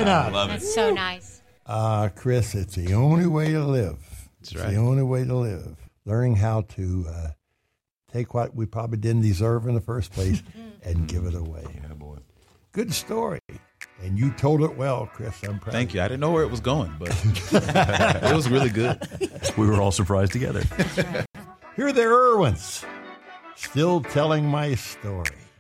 Why not? Love it. That's so nice. Chris, it's the only way to live. That's right. It's the only way to live. Learning how to take what we probably didn't deserve in the first place and give it away. Yeah, boy. Good story. And you told it well, Chris. I'm proud. Thank you. I didn't know where it was going, but it was really good. We were all surprised together. Here are the Irwins, still telling my story.